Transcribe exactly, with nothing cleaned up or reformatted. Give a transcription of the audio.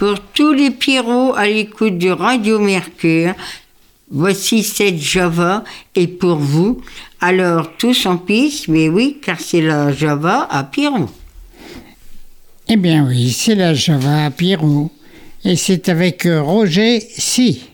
Pour tous les Pierrots à l'écoute de Radio Mercure, voici cette Java et pour vous, alors tous en piste, mais oui, car c'est la Java à Pierrot. Eh bien oui, c'est la Java à Pierrot et c'est avec Roger Si.